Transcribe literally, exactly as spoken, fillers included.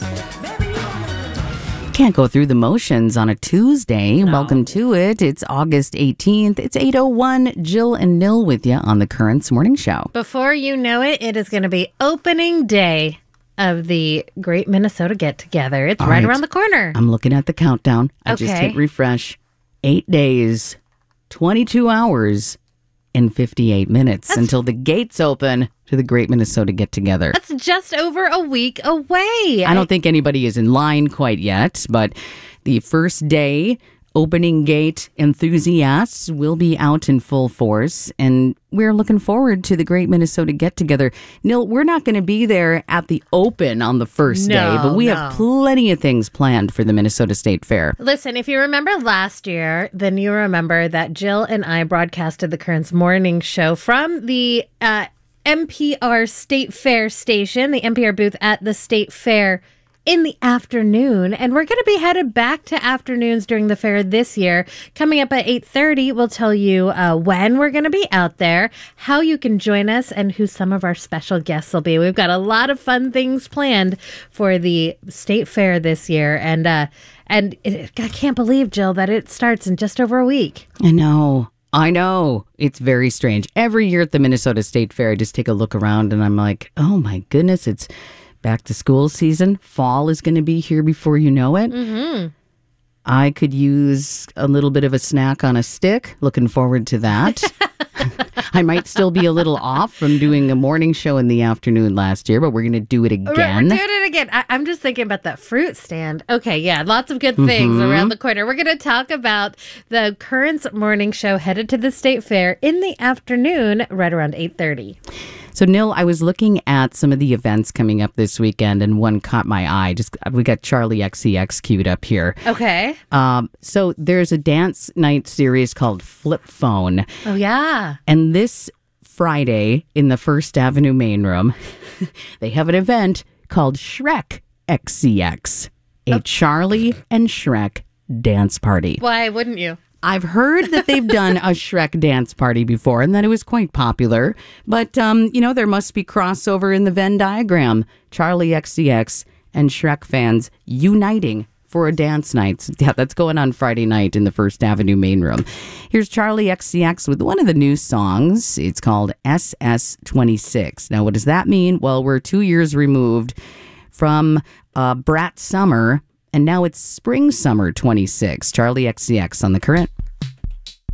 Can't go through the motions on a Tuesday. No. Welcome to it. It's August eighteenth. It's eight oh one. Jill and Nil with you on the Currents Morning Show. Before you know it, it is going to be opening day of the Great Minnesota Get Together. It's All right, right. around the corner. I'm looking at the countdown. I just Okay. hit refresh. Eight days, twenty-two hours, and fifty-eight minutes That's- until the gates open to the Great Minnesota Get Together. That's just over a week away. I don't think anybody is in line quite yet, but the first day opening gate enthusiasts will be out in full force, and we're looking forward to the Great Minnesota Get Together. Nil, we're not going to be there at the open on the first No, day, but we no. have plenty of things planned for the Minnesota State Fair. Listen, if you remember last year, then you remember that Jill and I broadcasted the Currents Morning Show from the uh, N P R State Fair station, the N P R booth at the State Fair in the afternoon. And we're going to be headed back to afternoons during the fair this year. Coming up at eight thirty, we'll tell you uh, when we're going to be out there, how you can join us, and who some of our special guests will be. We've got a lot of fun things planned for the State Fair this year. And, uh, and it, I can't believe, Jill, that it starts in just over a week. I know. I know. It's very strange. Every year at the Minnesota State Fair, I just take a look around and I'm like, oh my goodness, it's back to school season. Fall is going to be here before you know it. Mm-hmm. I could use a little bit of a snack on a stick. Looking forward to that. I might still be a little off from doing a morning show in the afternoon last year, but we're going to do it We're, again. we're doing it again. I, I'm just thinking about that fruit stand. Okay, yeah, lots of good things Mm-hmm. around the corner. We're going to talk about the Currents Morning Show headed to the State Fair in the afternoon, right around eight thirty. So, Nil, I was looking at some of the events coming up this weekend, and one caught my eye. Just we got Charlie X C X queued up here. Okay. Um, so there's a dance night series called Flip Phone. Oh, yeah. And this Friday in the First Avenue main room, they have an event called Shrek X C X, a Charlie and Shrek dance party. Why wouldn't you? I've heard that they've done a Shrek dance party before and that it was quite popular. But, um, you know, there must be crossover in the Venn diagram. Charlie X C X and Shrek fans uniting for a dance night. Yeah, that's going on Friday night in the First Avenue main room. Here's Charlie X C X with one of the new songs. It's called S S twenty-six. Now, what does that mean? Well, we're two years removed from uh, Brat Summer, and now it's Spring Summer twenty-six. Charlie X C X on The Current.